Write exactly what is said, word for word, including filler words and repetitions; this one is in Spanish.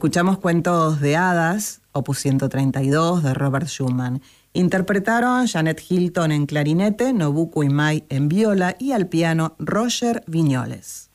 Escuchamos Cuentos de Hadas, opus ciento treinta y dos, de Robert Schumann. Interpretaron Janet Hilton en clarinete, Nobuko Imai en viola y al piano Roger Viñoles.